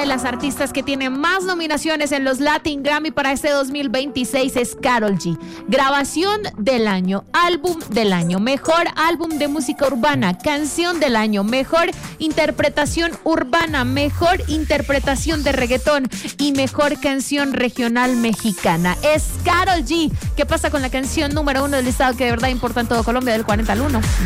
las artistas que tiene más nominaciones en los Latin Grammy para este 2026 es Karol G. Grabación del año, álbum del año, mejor álbum de música urbana, canción del año, mejor interpretación urbana, mejor interpretación de reggaetón y mejor canción regional mexicana. Es Karol G. ¿Qué pasa con la canción número 1 del listado que de verdad importa en todo Colombia del 40 al 1?